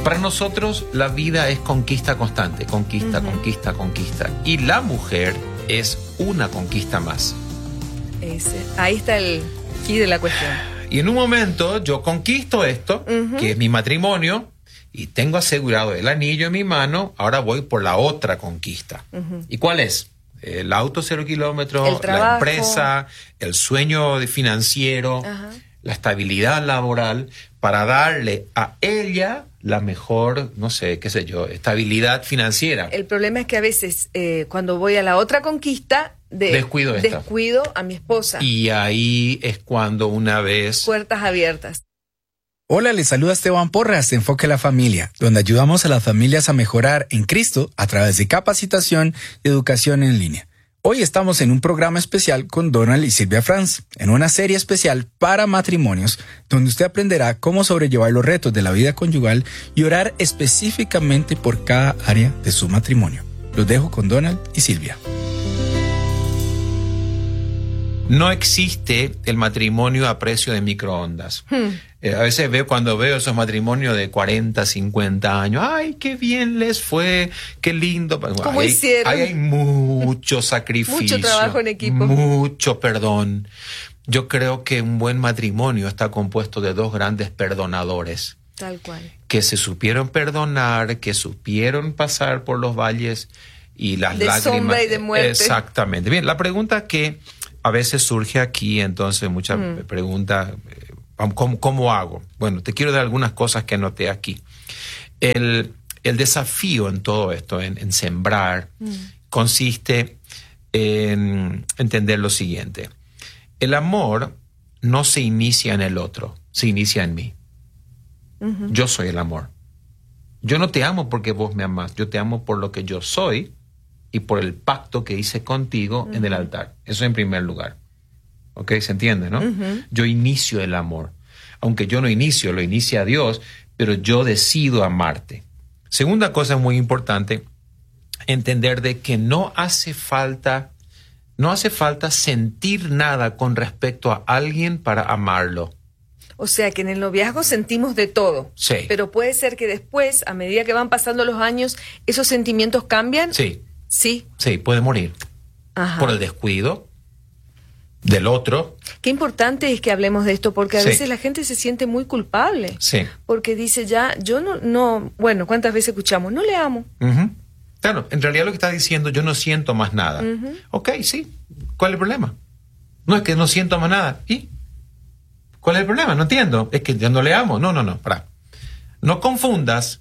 Para nosotros la vida es conquista constante, conquista, conquista, conquista. Y la mujer es una conquista más. Ahí está el key de la cuestión. Y en un momento yo conquisto esto, que es mi matrimonio, y tengo asegurado el anillo en mi mano, ahora voy por la otra conquista. ¿Y cuál es? El auto 0 kilómetros, la empresa, el sueño financiero, la estabilidad laboral, para darle a ella la mejor, no sé, qué sé yo, estabilidad financiera. El problema es que a veces cuando voy a la otra conquista, descuido a mi esposa. Y ahí es cuando una vez... Puertas abiertas. Hola, les saluda Esteban Porras de Enfoque a la Familia, donde ayudamos a las familias a mejorar en Cristo a través de capacitación y educación en línea. Hoy estamos en un programa especial con Donald y Silvia Franz, en una serie especial para matrimonios, donde usted aprenderá cómo sobrellevar los retos de la vida conyugal y orar específicamente por cada área de su matrimonio. Los dejo con Donald y Silvia. No existe el matrimonio a precio de microondas. A veces cuando veo esos matrimonios de 40, 50 años, ¡ay, qué bien les fue! ¡Qué lindo! ¿Cómo hicieron? Hay mucho sacrificio. Mucho trabajo en equipo. Mucho perdón. Yo creo que un buen matrimonio está compuesto de dos grandes perdonadores. Tal cual. Que se supieron perdonar, que supieron pasar por los valles y las lágrimas. De sombra y de muerte. Exactamente. Bien, la pregunta que a veces surge aquí, entonces muchas preguntas, ¿cómo hago? Bueno, te quiero dar algunas cosas que anoté aquí. El desafío en todo esto, en sembrar, consiste en entender lo siguiente. El amor no se inicia en el otro, se inicia en mí. Yo soy el amor. Yo no te amo porque vos me amás, yo te amo por lo que yo soy y por el pacto que hice contigo en el altar. Eso en primer lugar. ¿Ok? ¿Se entiende, no? Yo inicio el amor. Aunque yo no inicio, lo inicia Dios, pero yo decido amarte. Segunda cosa muy importante, entender de que no hace falta sentir nada con respecto a alguien para amarlo. O sea, que en el noviazgo sentimos de todo. Sí. Pero puede ser que después, a medida que van pasando los años, ¿esos sentimientos cambian? Sí. Sí. Sí, puede morir. Por el descuido del otro. Qué importante es que hablemos de esto, porque a veces la gente se siente muy culpable. Sí. Porque dice ya, yo no, bueno, ¿cuántas veces escuchamos? No le amo. Claro, en realidad lo que está diciendo, yo no siento más nada. Ok, sí. ¿Cuál es el problema? No es que no siento más nada. ¿Y? ¿Cuál es el problema? No entiendo. Es que yo no le amo. No, pará. No confundas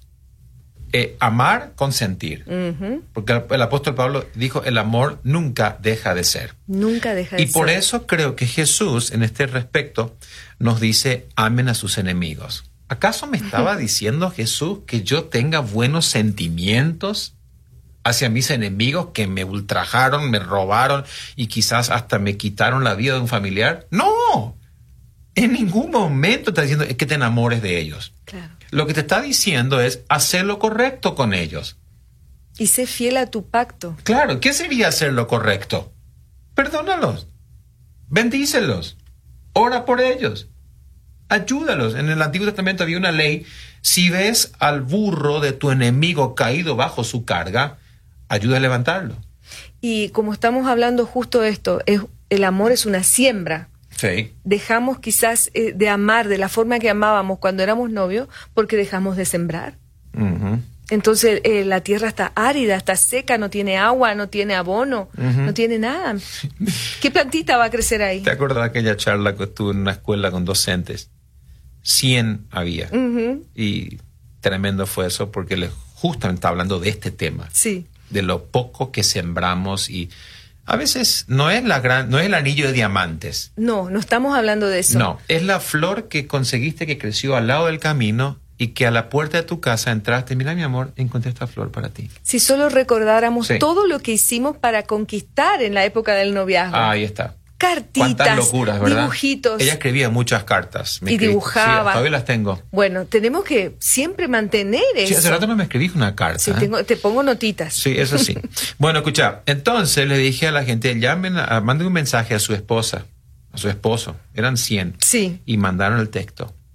amar con sentir. Porque el apóstol Pablo dijo, el amor nunca deja de ser. Nunca deja de ser. Y por eso creo que Jesús, en este respecto, nos dice, amen a sus enemigos. ¿Acaso me estaba diciendo Jesús que yo tenga buenos sentimientos hacia mis enemigos que me ultrajaron, me robaron y quizás hasta me quitaron la vida de un familiar? ¡No! En ningún momento está diciendo es que te enamores de ellos. Claro. Lo que te está diciendo es hacer lo correcto con ellos. Y sé fiel a tu pacto. Claro, ¿qué sería hacer lo correcto? Perdónalos, bendícelos, ora por ellos, ayúdalos. En el Antiguo Testamento había una ley, si ves al burro de tu enemigo caído bajo su carga, ayuda a levantarlo. Y como estamos hablando justo de esto, el amor es una siembra. Sí. Dejamos quizás de amar de la forma que amábamos cuando éramos novios porque dejamos de sembrar. Entonces la tierra está árida, está seca, no tiene agua, no tiene abono, no tiene nada. ¿Qué plantita va a crecer ahí? ¿Te acuerdas de aquella charla que estuve en una escuela con docentes? 100 había. Y tremendo fue eso porque justamente está hablando de este tema. Sí. De lo poco que sembramos y a veces no es el anillo de diamantes. No estamos hablando de eso. No, es la flor que conseguiste que creció al lado del camino y que a la puerta de tu casa entraste. Mira, mi amor, encontré esta flor para ti. Si solo recordáramos todo lo que hicimos para conquistar en la época del noviazgo. Ahí está. Cartitas, cuántas locuras, ¿verdad? Dibujitos. Ella escribía muchas cartas. Y dibujaba. Sí, todavía las tengo. Bueno, tenemos que siempre mantener eso. Sí, hace rato no me escribís una carta. Sí, te pongo notitas. Sí, eso sí. Bueno, escucha, entonces le dije a la gente, manden un mensaje a su esposa, a su esposo. Eran 100. Sí. Y mandaron el texto.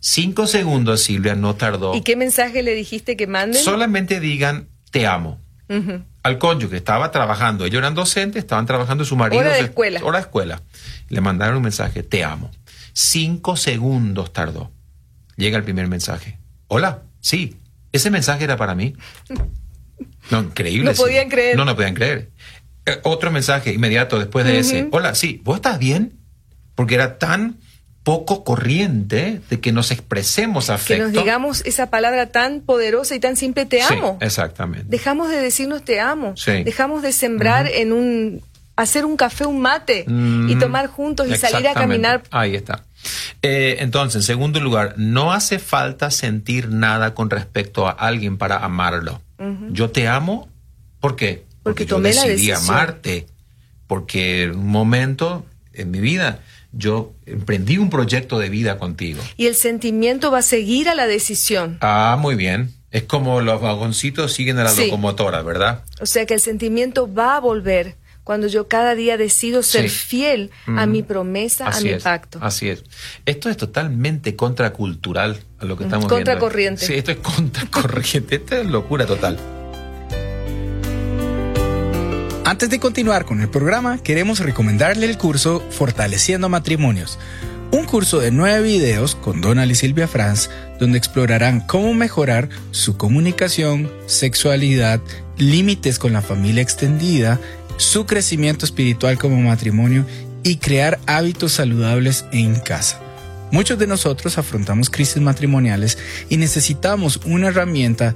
5 segundos, Silvia, no tardó. ¿Y qué mensaje le dijiste que manden? Solamente digan, te amo. Al cónyuge, estaba trabajando. Ellos eran docentes, estaban trabajando, su marido... Hora de escuela. Hora de escuela. Le mandaron un mensaje, te amo. 5 segundos tardó. Llega el primer mensaje. Hola, sí, ese mensaje era para mí. No, increíble. No podían creer. No podían creer. Otro mensaje inmediato después de ese. Hola, sí, ¿vos estás bien? Porque era tan poco corriente de que nos expresemos afecto. Que nos digamos esa palabra tan poderosa y tan simple, te amo. Sí, exactamente. Dejamos de decirnos te amo. Sí. Dejamos de sembrar hacer un café, un mate y tomar juntos y salir a caminar. Ahí está. Entonces, en segundo lugar, no hace falta sentir nada con respecto a alguien para amarlo. Yo te amo, ¿por qué? Porque yo tomé la decidí decisión. amarte. Porque en un momento en mi vida yo emprendí un proyecto de vida contigo. Y el sentimiento va a seguir a la decisión. Ah, muy bien. Es como los vagoncitos siguen a la locomotora, ¿verdad? O sea que el sentimiento va a volver cuando yo cada día decido ser fiel a mi promesa, a mi pacto. Así es. Esto es totalmente contracultural a lo que estamos viendo. Contracorriente. Sí, esto es contracorriente. Esto es locura total. Antes de continuar con el programa, queremos recomendarle el curso Fortaleciendo Matrimonios. Un curso de 9 videos con Donald y Silvia Franz, donde explorarán cómo mejorar su comunicación, sexualidad, límites con la familia extendida, su crecimiento espiritual como matrimonio y crear hábitos saludables en casa. Muchos de nosotros afrontamos crisis matrimoniales y necesitamos una herramienta